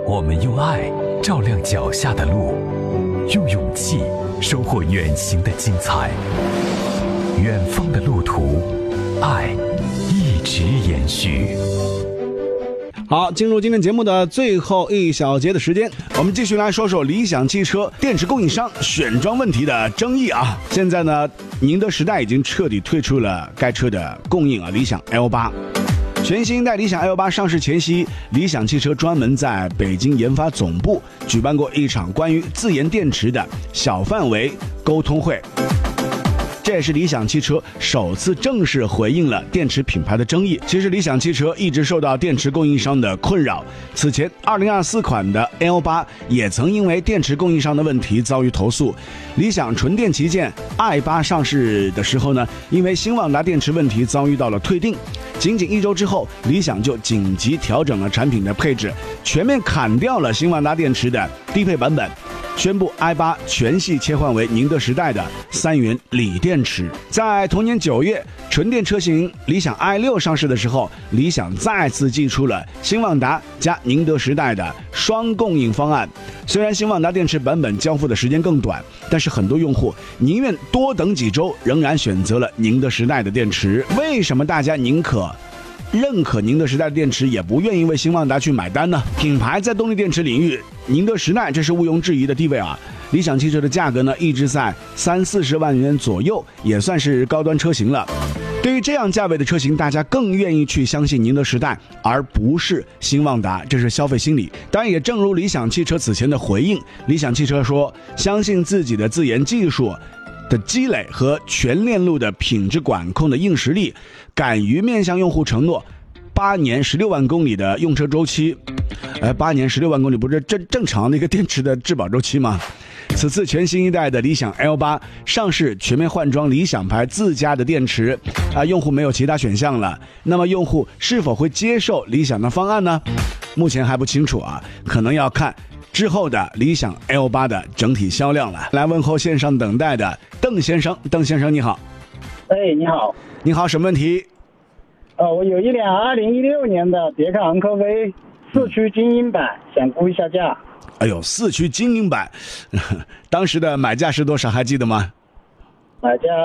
我们用爱照亮脚下的路，用勇气收获远行的精彩。远方的路途，爱一直延续。 好，进入今天节目的最后一小节的时间，我们继续来说说理想汽车电池供应商选装问题的争议啊。现在呢，宁德时代已经彻底退出了该车的供应啊，理想 L8。全新一代理想 L8 上市前夕，理想汽车专门在北京研发总部举办过一场关于自研电池的小范围沟通会。这也是理想汽车首次正式回应了电池品牌的争议。其实理想汽车一直受到电池供应商的困扰，此前2024款的 L8 也曾因为电池供应商的问题遭遇投诉。理想纯电旗舰 i8 上市的时候呢，因为新旺达电池问题遭遇到了退订，仅仅1周之后，理想就紧急调整了产品的配置，全面砍掉了新旺达电池的低配版本，宣布 i8 全系切换为宁德时代的3元锂电池。在同年9月，纯电车型理想 i6 上市的时候，理想再次祭出了新旺达加宁德时代的双供应方案。虽然新旺达电池版本交付的时间更短，但是很多用户宁愿多等几周，仍然选择了宁德时代的电池。为什么大家认可宁德时代的电池，也不愿意为新旺达去买单呢？品牌在动力电池领域，宁德时代这是毋庸置疑的地位啊。理想汽车的价格呢，一直在30-40万元左右，也算是高端车型了。对于这样价位的车型，大家更愿意去相信宁德时代，而不是新旺达，这是消费心理。当然，也正如理想汽车此前的回应，理想汽车说，相信自己的自研技术的积累和全链路的品质管控的硬实力，敢于面向用户承诺8年16万公里的用车周期。8年16万公里不是正常的一个电池的质保周期吗？此次全新一代的理想 L8 上市，全面换装理想牌自家的电池用户没有其他选项了。那么用户是否会接受理想的方案呢？目前还不清楚啊，可能要看之后的理想 L8 的整体销量了。来问候线上等待的邓先生，邓先生你好。 你好。 你好，什么问题？ 我有一辆2016年的别克昂科威4驱精英版，想估一下价。 哎呦，4驱精英版，当时的买价是多少还记得吗？ 买价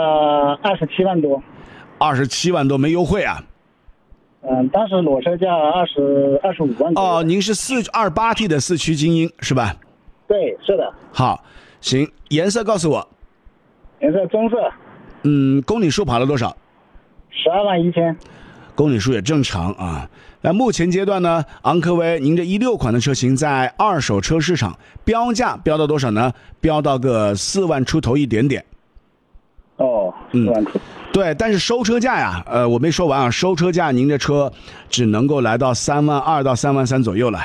27万多。 27万多没优惠啊？ 当时裸车价25万多。 哦，您是28T 的4驱精英是吧？ 对，是的。 好，行，颜色告诉我。 颜色棕色。 公里数跑了多少 ？12万1000。 公里数也正常啊。那目前阶段呢，昂科威您这16款的车型在二手车市场标价标到多少呢？标到个4万出头一点点。 4万出。 对，但是收车价呀，我没说完啊，收车价您的车只能够来到3万2到3万3左右了。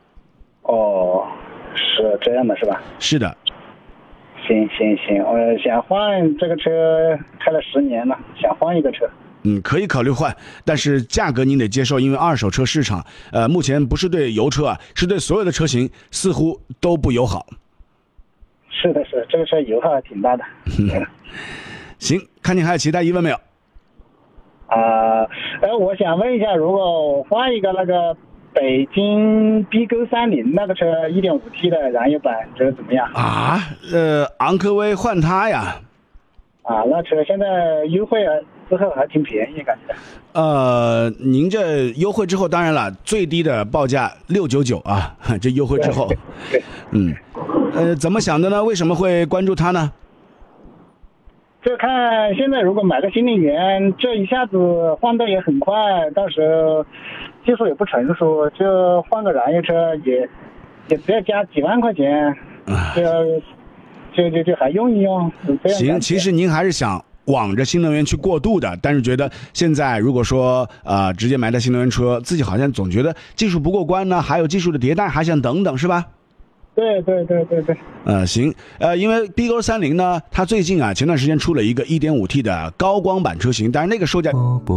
是这样的是吧？ 是的。 行，我想换这个车，开了10年了，想换一个车。 可以考虑换，但是价格您得接受，因为二手车市场，目前不是对油车啊，是对所有的车型似乎都不友好。 是的，这个车油耗还挺大的。 行，看你还有其他疑问没有？ 我想问一下，如果我换一个那个北京 BQ30那个车 1.5T 的燃油版，这个怎么样？ 昂科威换它呀？ 那车现在优惠之后还挺便宜感觉。您这优惠之后，当然了，最低的报价699啊，这优惠之后。 对。 怎么想的呢？为什么会关注它呢？ 就看现在如果买个新能源，这一下子换代也很快，到时候技术也不成熟，就换个燃油车也不要加几万块钱，就还用一用。 行，其实您还是想往着新能源去过渡的，但是觉得现在如果说直接买台新能源车，自己好像总觉得技术不过关呢，还有技术的迭代，还想等等，是吧？ 对。 行，因为 BQ30呢，它最近前段时间出了一个 1.5T 的高光版车型，但是那个售价。